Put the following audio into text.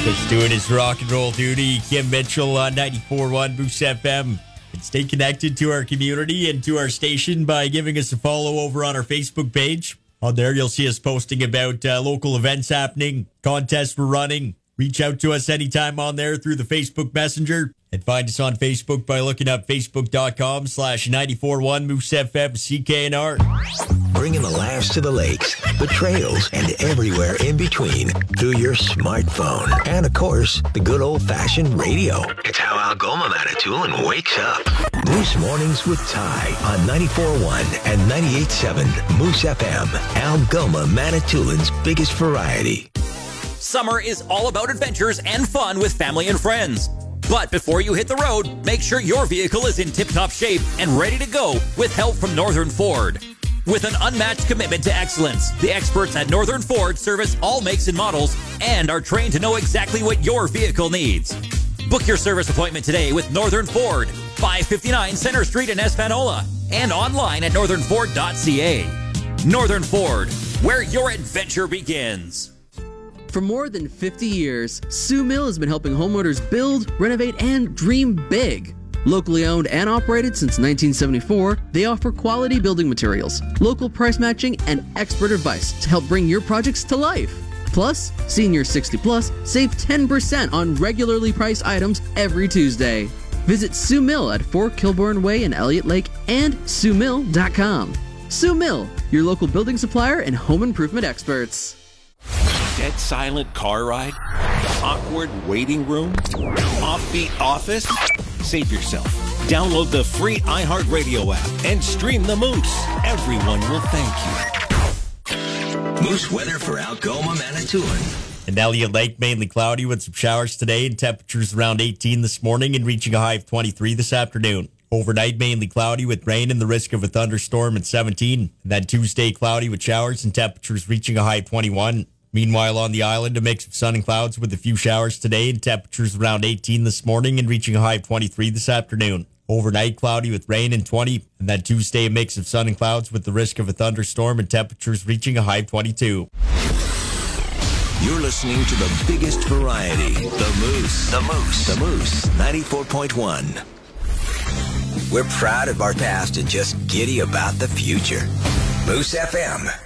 Just doing his rock and roll duty. Kim Mitchell on 94.1 Moose FM. And stay connected to our community and to our station by giving us a follow over on our Facebook page. On there, you'll see us posting about local events happening, contests we're running. Reach out to us anytime on there through the Facebook Messenger. And find us on Facebook by looking up facebook.com/941 Moose FM CKNR. Bringing the laughs to the lakes, the trails, and everywhere in between through your smartphone. And, of course, the good old-fashioned radio. It's how Algoma Manitoulin wakes up. Moose Mornings with Ty on 94.1 and 98.7 Moose FM. Algoma Manitoulin's biggest variety. Summer is all about adventures and fun with family and friends. But before you hit the road, make sure your vehicle is in tip-top shape and ready to go with help from Northern Ford. With an unmatched commitment to excellence, the experts at Northern Ford service all makes and models and are trained to know exactly what your vehicle needs. Book your service appointment today with Northern Ford, 559 Center Street in Espanola, and online at northernford.ca. Northern Ford, where your adventure begins. For more than 50 years, Sue Mill has been helping homeowners build, renovate, and dream big. Locally owned and operated since 1974, they offer quality building materials, local price matching, and expert advice to help bring your projects to life. Plus, seniors 60 plus save 10% on regularly priced items every Tuesday. Visit Sue Mill at 4 Kilbourne Way in Elliott Lake and SueMill.com. Sue Mill, your local building supplier and home improvement experts. Dead silent car ride? Awkward waiting room? Offbeat office? Save yourself. Download the free iHeartRadio app and stream the Moose. Everyone will thank you. Moose weather for Algoma Manitoulin. And Elliott Lake, mainly cloudy with some showers today and temperatures around 18 this morning and reaching a high of 23 this afternoon. Overnight, mainly cloudy with rain and the risk of a thunderstorm at 17. And then Tuesday, cloudy with showers and temperatures reaching a high of 21. Meanwhile, on the island, a mix of sun and clouds with a few showers today and temperatures around 18 this morning and reaching a high of 23 this afternoon. Overnight, cloudy with rain and 20. And then Tuesday, a mix of sun and clouds with the risk of a thunderstorm and temperatures reaching a high of 22. You're listening to the biggest variety, The Moose. The Moose. The Moose, 94.1. We're proud of our past and just giddy about the future. Moose FM.